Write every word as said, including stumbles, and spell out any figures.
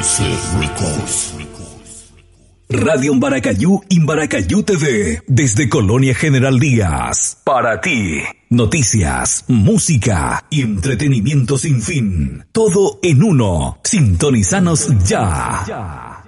Radio Embaracayú, Embaracayú T V, desde Colonia General Díaz. Para ti, noticias, música y entretenimiento sin fin. Todo en uno. Sintonizanos ya.